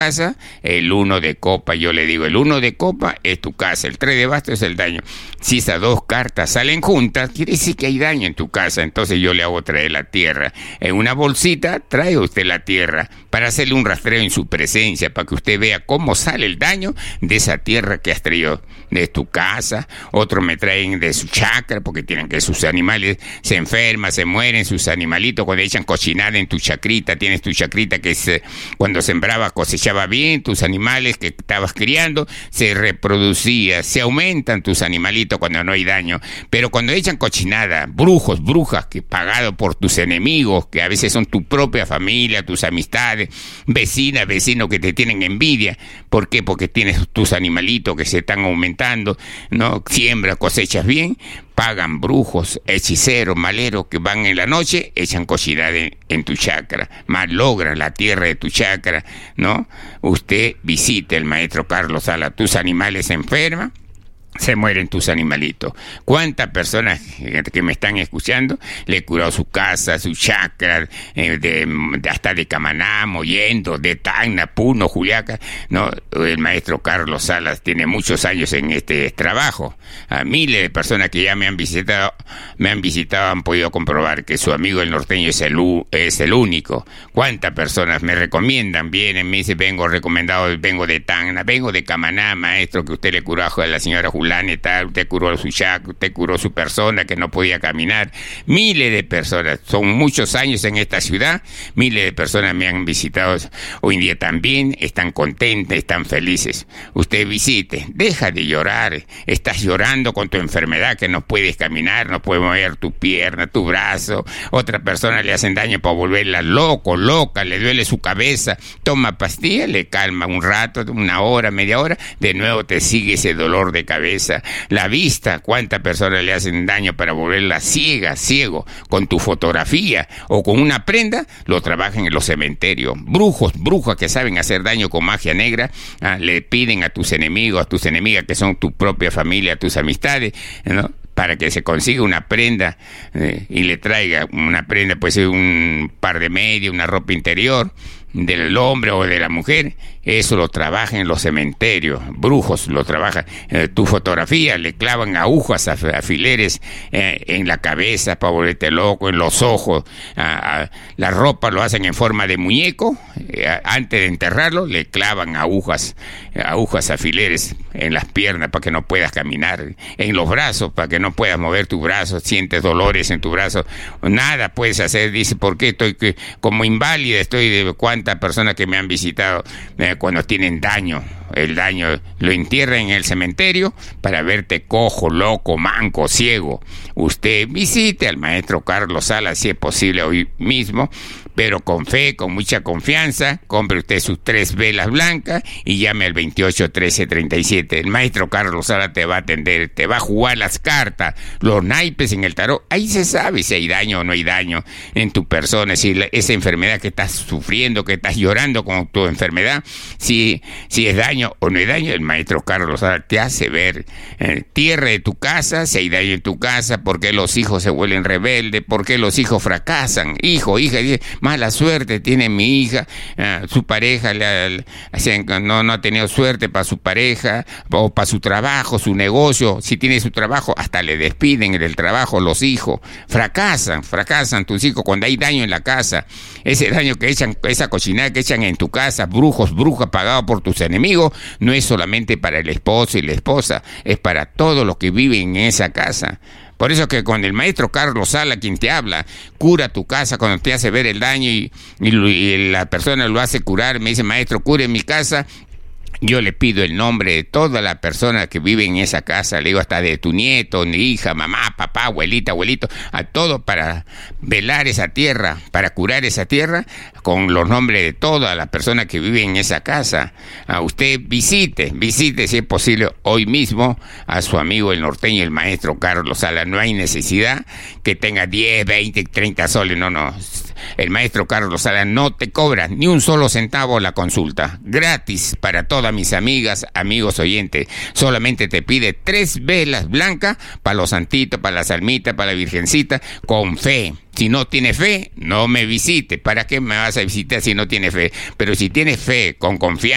casa, el 1 de copa, yo le digo, el 1 de copa es tu casa, el 3 de bastos es el daño. Si esas dos cartas salen juntas, quiere decir que hay daño en tu casa, entonces yo le hago traer la tierra. En una bolsita trae usted la tierra para hacerle un rastreo en su presencia, para que usted vea cómo sale el daño de esa tierra que has traído de tu casa. Otros me traen de su chacra, porque tienen que sus animales se enferman, se mueren sus animalitos cuando echan cochinada en tu chacrita. Tienes tu chacrita que cuando sembraba cosechaba bien, tus animales que estabas criando se reproducía, se aumentan tus animalitos cuando no hay daño. Pero cuando echan cochinada, brujos, brujas, que pagado por tus enemigos, que a veces son tu propia familia, tus amistades, vecinas, vecinos que te tienen envidia. ¿Por qué? Porque tienes tus animalitos que se están aumentando, ¿no? Siembras, cosechas bien, pagan brujos, hechiceros, maleros que van en la noche, echan cochinada en tu chacra, malogran la tierra de tu chacra, ¿no? Usted visite el maestro Carlos Sala, tus animales se enferman, se mueren tus animalitos. ¿Cuántas personas que me están escuchando le he curado su casa, su chacra, hasta de Camaná, Mollendo, de Tacna, Puno, Juliaca? No, el maestro Carlos Salas tiene muchos años en este trabajo. A miles de personas que ya me han visitado han podido comprobar que su amigo el norteño es el único. ¿Cuántas personas me recomiendan? Vienen, me dicen, vengo recomendado, vengo de Tacna, vengo de Camaná, maestro, que usted le curó a la señora Juliana, usted curó su chacra, usted curó su persona que no podía caminar. Miles de personas, son muchos años en esta ciudad, miles de personas me han visitado hoy en día también, están contentas, están felices. Usted visite, deja de llorar, estás llorando con tu enfermedad que no puedes caminar, no puedes mover tu pierna, tu brazo, otra persona le hacen daño para volverla loca, le duele su cabeza, toma pastillas, le calma un rato, una hora, media hora, de nuevo te sigue ese dolor de cabeza. La vista, cuántas personas le hacen daño para volverla ciego, con tu fotografía o con una prenda, lo trabajan en los cementerios. Brujos, brujas que saben hacer daño con magia negra, le piden a tus enemigos, a tus enemigas que son tu propia familia, tus amistades, ¿no?, para que se consiga una prenda y le traiga una prenda, puede ser un par de medias, una ropa interior del hombre o de la mujer. Eso lo trabajan en los cementerios, brujos lo trabajan. Tu fotografía, le clavan agujas, alfileres en la cabeza para volverte loco, en los ojos. La ropa lo hacen en forma de muñeco, antes de enterrarlo le clavan agujas, alfileres en las piernas para que no puedas caminar, en los brazos para que no puedas mover tu brazo, sientes dolores en tu brazo, nada puedes hacer. Dice, ¿por qué estoy como inválida? Estoy de cuántas personas que me han visitado cuando tienen daño, el daño lo entierran en el cementerio para verte cojo, loco, manco, ciego. Usted visite al maestro Carlos Salas si es posible hoy mismo, pero con fe, con mucha confianza, compre usted sus 3 velas blancas y llame al 28 13 37. El maestro Carlos Salas te va a atender, te va a jugar las cartas, los naipes en el tarot. Ahí se sabe si hay daño o no hay daño en tu persona, si esa enfermedad que estás sufriendo, que estás llorando con tu enfermedad, si es daño o no hay daño. El maestro Carlos Salas te hace ver tierra de tu casa, si hay daño en tu casa, por qué los hijos se vuelven rebeldes, por qué los hijos fracasan, hijo, hija, mala suerte tiene mi hija, su pareja no ha tenido suerte para su pareja o para su trabajo, su negocio. Si tiene su trabajo, hasta le despiden del trabajo. Los hijos fracasan tus hijos cuando hay daño en la casa. Ese daño que echan, esa cochinada que echan en tu casa, brujas pagados por tus enemigos, no es solamente para el esposo y la esposa, es para todos los que viven en esa casa. Por eso que cuando el maestro Carlos Sala, quien te habla, cura tu casa, cuando te hace ver el daño y la persona lo hace curar, me dice, maestro, cure mi casa, yo le pido el nombre de toda la persona que vive en esa casa, le digo hasta de tu nieto, ni hija, mamá, papá, abuelita, abuelito, a todo para velar esa tierra, para curar esa tierra, con los nombres de toda la persona que vive en esa casa. A usted visite si es posible hoy mismo a su amigo el norteño, el maestro Carlos Sala. No hay necesidad que tenga 10, 20, 30 soles, no. El maestro Carlos Sala no te cobra ni un solo centavo la consulta, gratis para todas mis amigas, amigos oyentes. Solamente te pide 3 velas blancas para los santitos, para las almitas, para la virgencita, con fe. Si no tiene fe, no me visite. ¿Para qué me vas a visitar si no tiene fe? Pero si tienes fe, con confianza,